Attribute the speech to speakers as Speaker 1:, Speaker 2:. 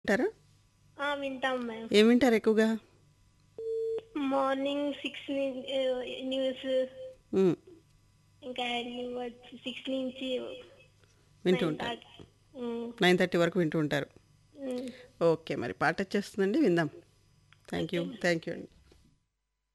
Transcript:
Speaker 1: వింటారా?
Speaker 2: వింటాం మ్యామ్.
Speaker 1: ఏం వింటారు ఎక్కువగా?
Speaker 2: మార్నింగ్ 6 న్యూస్,
Speaker 1: హ్మ్.
Speaker 2: ఇంకా వచ్చి 6 నుంచి
Speaker 1: వింటూ
Speaker 2: 9
Speaker 1: ఉంటారు.
Speaker 2: దాకా. హ్మ్.
Speaker 1: 9:30 వరకు వింటూ ఉంటారు.
Speaker 2: హ్మ్.
Speaker 1: ఓకే. మరి పాట వచ్చేస్తుందండి, విందాం. Thank
Speaker 2: okay
Speaker 1: you.
Speaker 2: Ma'am.
Speaker 1: Thank you అండి.